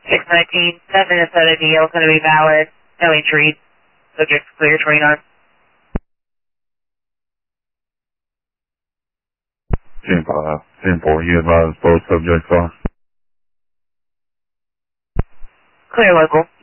619, 10 minutes out of deal is going to be valid. No entries. Subject clear 29. 10-5, 10-4, you advise both subjects are? Clear local.